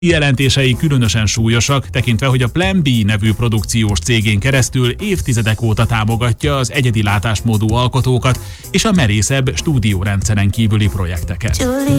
Jelentései különösen súlyosak, tekintve, hogy a Plan B nevű produkciós cégén keresztül évtizedek óta támogatja az egyedi látásmódú alkotókat és a merészebb stúdiórendszeren kívüli projekteket.